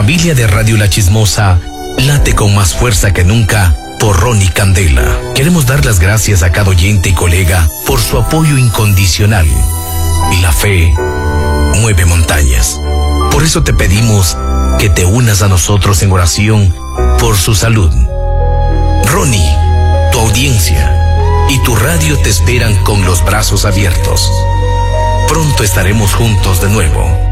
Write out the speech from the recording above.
familia de Radio La Chismosa late con más fuerza que nunca por Ronnie Candela. Queremos dar las gracias a cada oyente y colega por su apoyo incondicional. La fe mueve montañas. Por eso te pedimos que te unas a nosotros en oración por su salud. Ronnie, tu audiencia y tu radio te esperan con los brazos abiertos. Pronto estaremos juntos de nuevo.